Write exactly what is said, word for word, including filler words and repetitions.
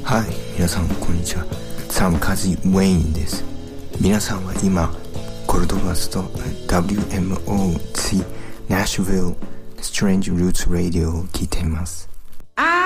はい、皆さんこんにちは。サムカズイ・ウェインです。皆さんは今コルドバスと ダブリューエムオー ナッシュビル Strange Roots Radio を聞いています。